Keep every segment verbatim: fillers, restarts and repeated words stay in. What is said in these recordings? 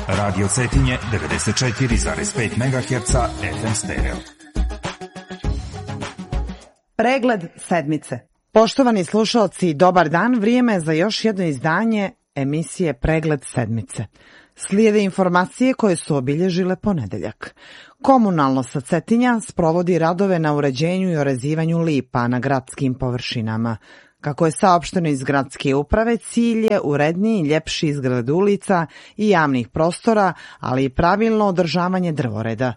Radio Cetinje devedeset četiri zarez pet megaherca F M stereo. Pregled sedmice. Poštovani slušalci, dobar dan, vrijeme za još jedno izdanje emisije Pregled sedmice. Slijede informacije koje su obilježile ponedeljak. Komunalno sa Cetinja sprovodi radove na uređenju i orezivanju lipa na gradskim površinama. Kako je saopšteno iz gradske uprave, cilj je uredniji i ljepši izgled ulica i javnih prostora, ali i pravilno održavanje drvoreda.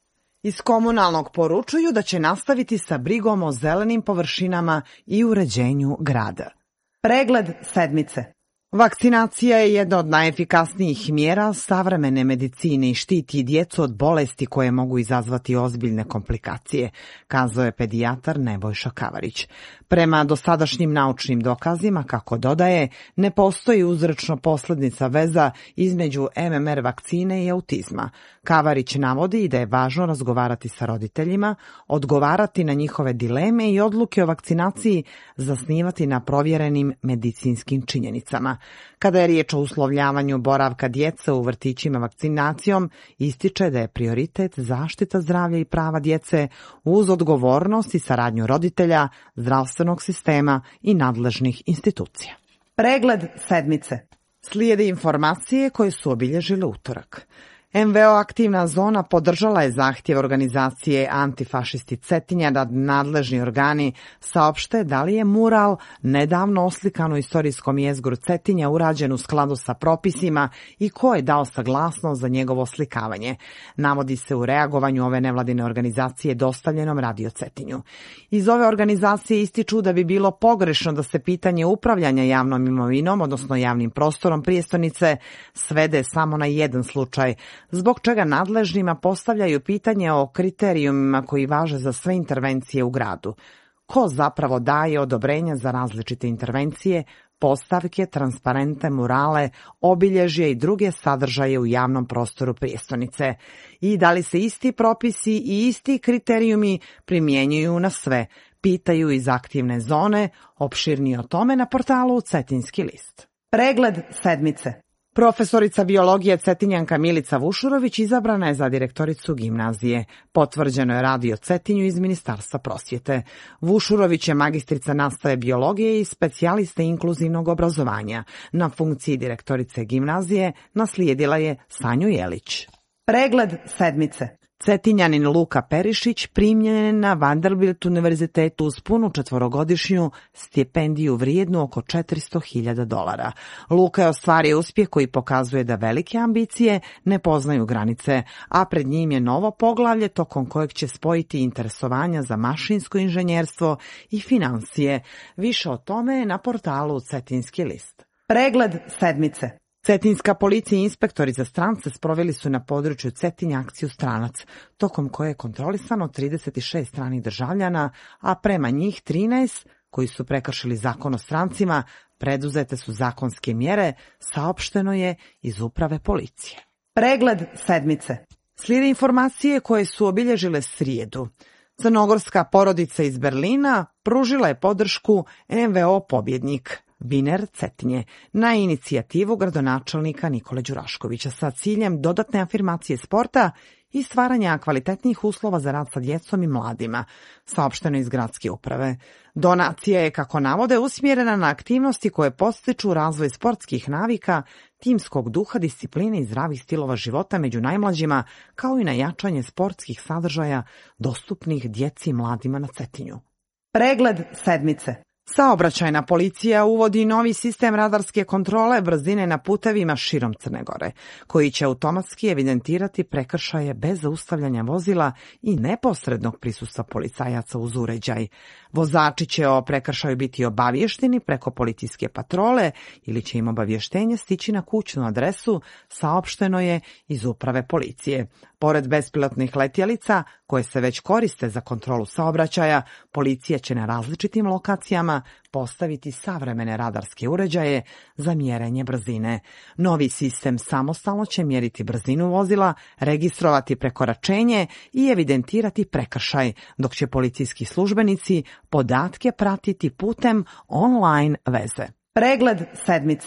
Iz komunalnog poručuju da će nastaviti sa brigom o zelenim površinama i uređenju grada. Pregled sedmice. Vakcinacija je jedna od najefikasnijih mjera savremene medicine i štiti djecu od bolesti koje mogu izazvati ozbiljne komplikacije, kazao je pedijatar Nebojša Kavarić. Prema dosadašnjim naučnim dokazima, kako dodaje, ne postoji uzročno posljedična veza između M M R vakcine i autizma. Kavarić navodi da je važno razgovarati sa roditeljima, odgovarati na njihove dileme i odluke o vakcinaciji zasnivati na provjerenim medicinskim činjenicama. Kada je riječ o uslovljavanju boravka djece u vrtićima vakcinacijom, ističe da je prioritet zaštita zdravlja i prava djece uz odgovornost i saradnju roditelja, zdravstvenog sistema i nadležnih institucija. Pregled sedmice. Slijede informacije koje su obilježile utorak. M V O aktivna zona podržala je zahtjev organizacije Antifašisti Cetinja da nadležni organi saopšte da li je mural nedavno oslikan u istorijskom jezgru Cetinja urađen u skladu sa propisima i ko je dao saglasnost za njegovo oslikavanje. Navodi se u reagovanju ove nevladine organizacije dostavljenom Radio Cetinju. Iz ove organizacije ističu da bi bilo pogrešno da se pitanje upravljanja javnom imovinom, odnosno javnim prostorom prijestolnice, svede samo na jedan slučaj, zbog čega nadležnima postavljaju pitanje o kriterijumima koji važe za sve intervencije u gradu. Ko zapravo daje odobrenja za različite intervencije, postavke, transparente, murale, obilježje i druge sadržaje u javnom prostoru prijestolnice? I da li se isti propisi i isti kriterijumi primjenjuju na sve? Pitaju iz aktivne zone, opširnije o tome na portalu Cetinski list. Pregled sedmice. Profesorica biologije Cetinjanka Milica Vušurović izabrana je za direktoricu gimnazije. Potvrđeno je Radio Cetinju iz Ministarstva prosvjete. Vušurović je magistrica nastave biologije i specijalista inkluzivnog obrazovanja. Na funkciji direktorice gimnazije naslijedila je Sanju Jelić. Pregled sedmice. Cetinjanin Luka Perišić primljen je na Vanderbilt univerzitetu uz punu četvorogodišnju stipendiju vrijednu oko četiristo hiljada dolara. Luka je ostvario uspjeh koji pokazuje da velike ambicije ne poznaju granice, a pred njim je novo poglavlje tokom kojeg će spojiti interesovanja za mašinsko inženjerstvo i financije. Više o tome je na portalu Cetinski list. Pregled sedmice. Cetinska policija i inspektori za strance sproveli su na području Cetinja akciju Stranac, tokom koje je kontrolisano trideset šest stranih državljana, a prema njih trinaest koji su prekršili zakon o strancima, preduzete su zakonske mjere, saopšteno je iz uprave policije. Pregled sedmice. Slijede informacije koje su obilježile srijedu. Crnogorska porodica iz Berlina pružila je podršku M V O Pobjednik Biner Cetinje na inicijativu gradonačelnika Nikole Đuraškovića sa ciljem dodatne afirmacije sporta i stvaranja kvalitetnijih uslova za rad sa djecom i mladima, saopšteno iz gradske uprave. Donacija je, kako navode, usmjerena na aktivnosti koje podstiču razvoj sportskih navika, timskog duha, discipline i zdravih stilova života među najmlađima, kao i na jačanje sportskih sadržaja dostupnih djeci i mladima na Cetinju. Pregled sedmice. Saobraćajna policija uvodi novi sistem radarske kontrole brzine na putevima širom Crne Gore, koji će automatski evidentirati prekršaje bez zaustavljanja vozila i neposrednog prisustva policajaca uz uređaj. Vozači će o prekršaju biti obavješteni preko policijske patrole ili će im obavještenje stići na kućnu adresu, saopšteno je iz uprave policije. Pored bespilotnih letjelica, koje se već koriste za kontrolu saobraćaja, policija će na različitim lokacijama postaviti savremene radarske uređaje za mjerenje brzine. Novi sistem samostalno će mjeriti brzinu vozila, registrovati prekoračenje i evidentirati prekršaj, dok će policijski službenici podatke pratiti putem online veze. Pregled sedmice.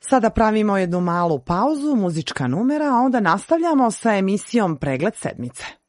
Sada pravimo jednu malu pauzu, muzička numera, a onda nastavljamo sa emisijom Pregled sedmice.